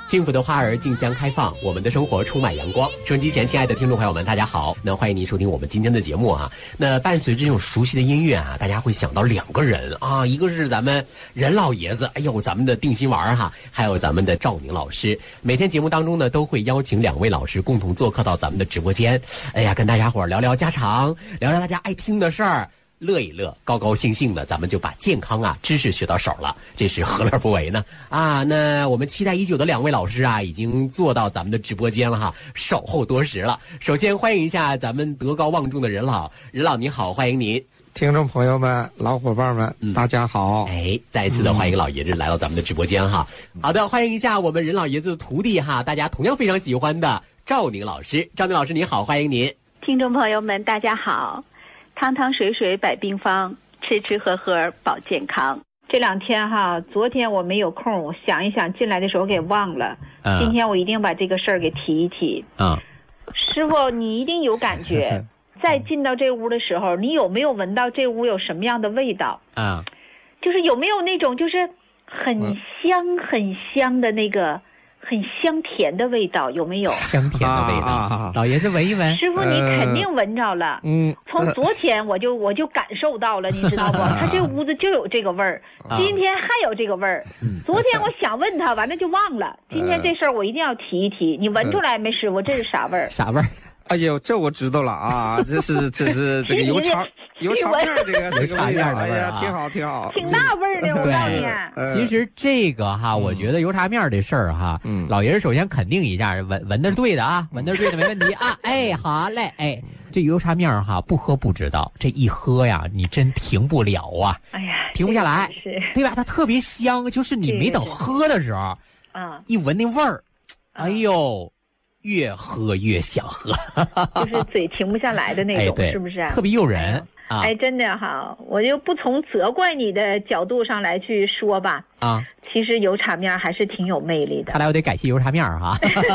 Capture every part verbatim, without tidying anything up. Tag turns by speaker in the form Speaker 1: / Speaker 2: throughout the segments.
Speaker 1: 幸福的花儿竞相开放，我们的生活充满阳光。收音机前亲爱的听众朋友们，大家好，那欢迎您收听我们今天的节目啊。那伴随着这种熟悉的音乐啊，大家会想到两个人啊，一个是咱们任老爷子，哎呦，咱们的定心丸哈，还有咱们的赵宁老师。每天节目当中呢，都会邀请两位老师共同做客到咱们的直播间，哎呀，跟大家伙聊聊家常，聊聊大家爱听的事儿。乐一乐，高高兴兴的，咱们就把健康啊知识学到手了，这是何乐不为呢？啊，那我们期待已久的两位老师啊，已经坐到咱们的直播间了哈，守候多时了。首先欢迎一下咱们德高望重的任老，任老你好，欢迎您。
Speaker 2: 听众朋友们、老伙伴们，嗯、大家好！
Speaker 1: 哎，再一次的欢迎老爷子来到咱们的直播间哈。嗯、好的，欢迎一下我们任老爷子的徒弟哈，大家同样非常喜欢的赵宁老师。赵宁老师你好，欢迎您。
Speaker 3: 听众朋友们，大家好。汤汤水水百病方，吃吃喝喝保健康。这两天哈，昨天我没有空，我想一想进来的时候给忘了。嗯、今天我一定把这个事儿给提一提。
Speaker 1: 嗯，
Speaker 3: 师傅，你一定有感觉。在进到这屋的时候，你有没有闻到这屋有什么样的味道？
Speaker 1: 嗯，
Speaker 3: 就是有没有那种就是很香很香的那个。很香甜的味道，有没有？
Speaker 1: 香甜的味道，啊啊啊、老爷子闻一闻。
Speaker 3: 师傅，你肯定闻着了。嗯，从昨天我就我就感受到了，你知道不？他这屋子就有这个味儿，今天还有这个味儿。嗯、昨天我想问他，完了就忘了。今天这事儿我一定要提一提。你闻出来没，师傅？这是啥味儿？
Speaker 1: 啥味儿？
Speaker 2: 哎呦，这我知道了啊！这是这是这个油肠。油肠面这个这个味道，哎呀，挺好挺好，
Speaker 3: 挺大味儿的。我告诉你，
Speaker 1: 其实这个哈，我觉得油茶面这事儿哈，嗯，老爷子首先肯定一下，闻闻的是对的啊，闻的是对的，没问题啊。哎，好嘞，哎，这油茶面哈，不喝不知道，这一喝呀，你真停不了啊。
Speaker 3: 哎呀，
Speaker 1: 停不下来，
Speaker 3: 是，
Speaker 1: 对吧？它特别香，就是你没等喝的时候，啊，一闻那味儿，哎呦。越喝越想喝，
Speaker 3: 就是嘴停不下来的那种，
Speaker 1: 哎、
Speaker 3: 是不是？
Speaker 1: 特别诱人啊！
Speaker 3: 哎，真的哈，我就不从责怪你的角度上来去说吧。啊，其实油茶面还是挺有魅力的。
Speaker 1: 看来我得感谢油茶面哈。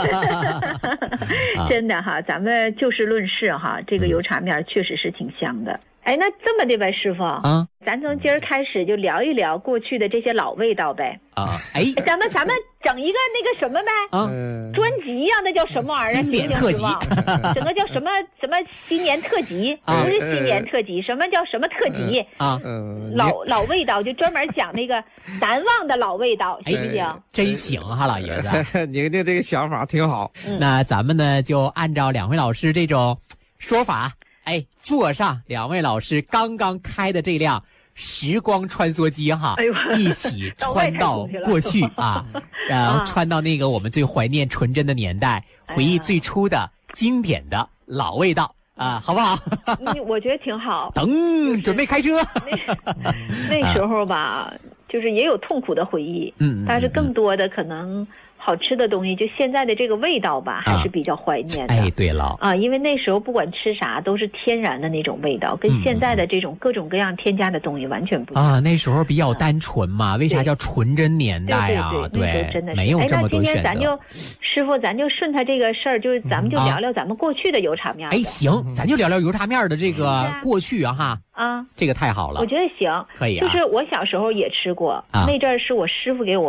Speaker 3: 真的哈，咱们就事论事哈，这个油茶面确实是挺香的。哎，那这么的呗，师傅啊，咱从今儿开始就聊一聊过去的这些老味道呗。
Speaker 1: 啊，哎，
Speaker 3: 咱们咱们整一个那个什么呗，啊，专辑呀、啊，那叫什么玩意儿？
Speaker 1: 新年特辑，
Speaker 3: 整个叫什么什么新年特辑，啊、不是新年特辑，什么叫什么特辑啊？老老味道，就专门讲那个难忘的老味道，行不行？
Speaker 1: 真行哈，老爷子，
Speaker 2: 您的这个想法挺好。
Speaker 1: 嗯、那咱们呢，就按照两位老师这种说法。哎，坐上两位老师刚刚开的这辆时光穿梭机哈，哎、一起穿到过去啊，然后穿到那个我们最怀念纯真的年代，回忆最初的经典的老味道啊，好不好？
Speaker 3: 我觉得挺好。
Speaker 1: 等、就是、准备开车。
Speaker 3: 那, 那时候吧，就是也有痛苦的回忆，嗯，但是更多的可能。好吃的东西，就现在的这个味道吧，还是比较怀念的。
Speaker 1: 哎，对了
Speaker 3: 啊，因为那时候不管吃啥都是天然的那种味道，跟现在的这种各种各样添加的东西完全不一样
Speaker 1: 啊。那时候比较单纯嘛，啊、为啥叫纯真年代啊？
Speaker 3: 对对 对, 对, 对真的是
Speaker 1: 没有这么多选择。
Speaker 3: 哎，那今天咱就师傅，咱就顺他这个事儿，就是咱们就聊聊咱们过去的油茶面。
Speaker 1: 哎，行，咱就聊聊油茶面的这个过去啊哈。
Speaker 3: 啊，
Speaker 1: 这个太好了，
Speaker 3: 我觉得行，
Speaker 1: 可以啊。
Speaker 3: 就是我小时候也吃过，啊、那阵儿是我师傅给我。